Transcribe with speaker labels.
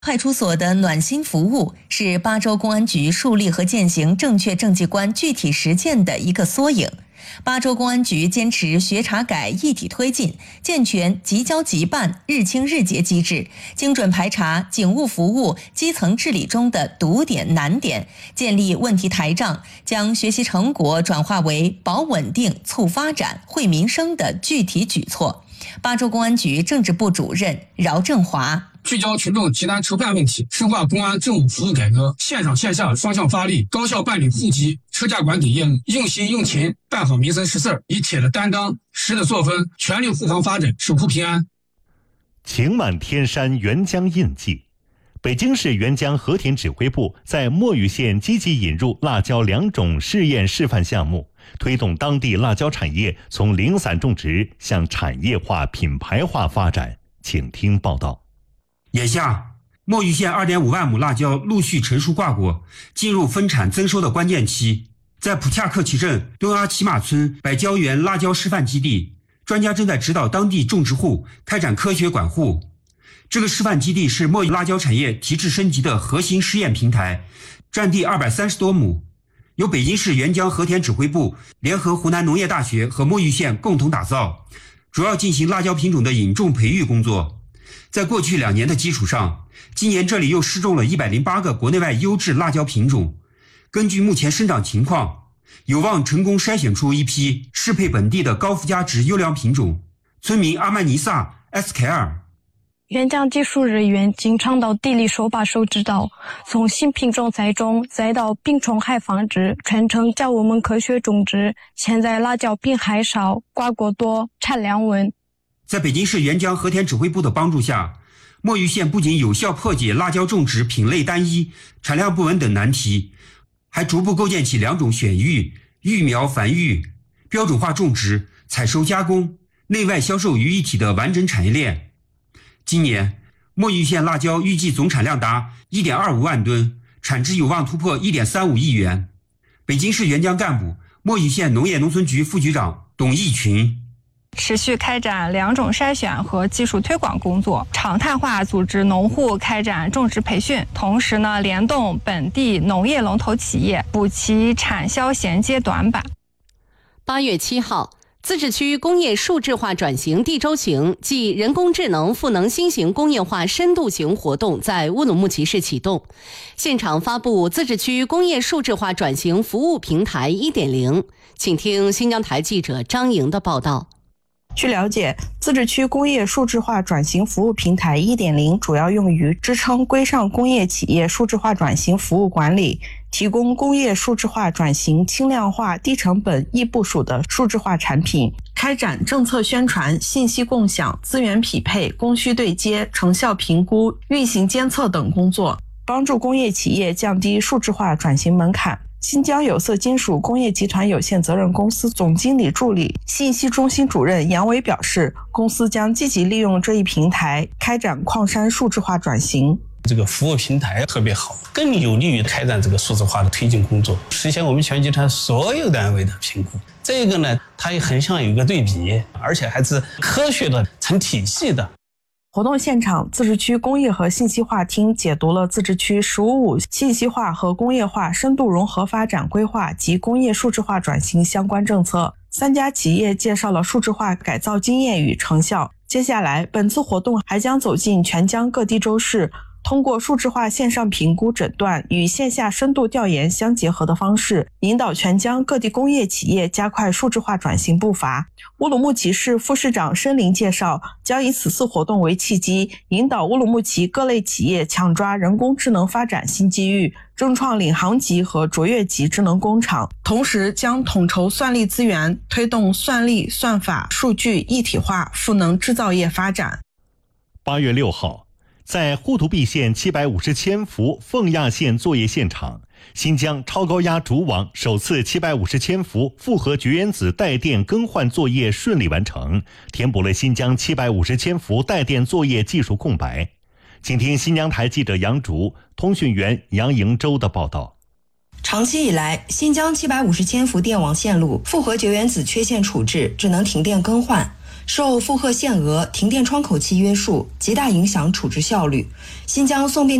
Speaker 1: 派出所的暖心服务是巴州公安局树立和践行正确政绩观具体实践的一个缩影。巴州公安局坚持学查改一体推进，健全即交即办、日清日结机制，精准排查警务服务基层治理中的堵点难点，建立问题台账，将学习成果转化为保稳定、促发展、惠民生的具体举措。巴州公安局政治部主任饶正华。
Speaker 2: 聚焦群众急难愁盼问题，深化公安政务服务改革，线上线下双向发力，高效办理户籍、车驾管理业务，用心用勤办好民生实事，以铁的担当、实的作风，全力护航发展，守护平安。
Speaker 3: 晴满天山沅江印记。北京市沅江和田指挥部在墨鱼县积极引入辣椒2种试验示范项目，推动当地辣椒产业从零散种植向产业化、品牌化发展。请听报道。
Speaker 4: 眼下，墨鱼县2.5万亩辣椒陆续成熟挂果，进入分产增收的关键期。在普恰克旗镇敦阿齐马村百椒园辣椒示范基地，专家正在指导当地种植户开展科学管护。这个示范基地是墨鱼辣椒产业提质升级的核心试验平台，占地230多亩，由北京市沅江和田指挥部联合湖南农业大学和墨鱼县共同打造，主要进行辣椒品种的引种培育工作。在过去2年的基础上，今年这里又试种了108个国内外优质辣椒品种。根据目前生长情况，有望成功筛选出一批适配本地的高附加值优良品种。村民阿曼尼萨·埃斯凯尔。
Speaker 5: 沅江技术人员经常到地里手把手指导，从新品种栽种再到病虫害防治，全程教我们科学种植。现在辣椒病害少，瓜果多，产量稳。
Speaker 4: 在北京市沅江和田指挥部的帮助下，墨鱼县不仅有效破解辣椒种植品类单一、产量不稳等难题，还逐步构建起2种选育、育苗繁育、标准化种植、采收加工、内外销售于一体的完整产业链。今年，墨鱼县辣椒预计总产量达 1.25 万吨，产值有望突破 1.35 亿元。北京市沅江干部、墨鱼县农业农村局副局长董义群。
Speaker 6: 持续开展2种筛选和技术推广工作，常态化组织农户开展种植培训，同时联动本地农业龙头企业，补齐产销衔接短板。
Speaker 7: 8月7号，自治区工业数字化转型地州行暨人工智能赋能新型工业化深度行活动在乌鲁木齐市启动，现场发布自治区工业数字化转型服务平台 1.0。 请听新疆台记者张莹的报道。
Speaker 8: 据了解，自治区工业数字化转型服务平台 1.0 主要用于支撑规上工业企业数字化转型服务管理，提供工业数字化转型轻量化、低成本、易部署的数字化产品，开展政策宣传、信息共享、资源匹配、供需对接、成效评估、运行监测等工作，帮助工业企业降低数字化转型门槛。新疆有色金属工业集团有限责任公司总经理助理、信息中心主任杨伟表示，公司将积极利用这一平台开展矿山数字化转型。
Speaker 9: 这个服务平台特别好，更有利于开展这个数字化的推进工作，实现我们全集团所有单位的评估。这个呢，它也很像有一个对比，而且还是科学的、成体系的。
Speaker 8: 活动现场，自治区工业和信息化厅解读了自治区“十五五”信息化和工业化深度融合发展规划及工业数字化转型相关政策。3家企业介绍了数字化改造经验与成效。接下来，本次活动还将走进全疆各地州市，通过数字化线上评估诊断与线下深度调研相结合的方式，引导全疆各地工业企业加快数字化转型步伐。乌鲁木齐市副市长申林介绍，将以此次活动为契机，引导乌鲁木齐各类企业抢抓人工智能发展新机遇，争创领航级和卓越级智能工厂，同时将统筹算力资源，推动算力、算法、数据一体化，赋能制造业发展。
Speaker 3: 8月6号，在呼图壁县750千伏凤亚线作业现场，新疆超高压主网首次750千伏复合绝缘子带电更换作业顺利完成，填补了新疆750千伏带电作业技术空白。请听新疆台记者杨竹、通讯员杨迎洲的报道。
Speaker 10: 长期以来，新疆750千伏电网线路复合绝缘子缺陷处置、智能停电更换受负荷限额、停电窗口期约束，极大影响处置效率。新疆送变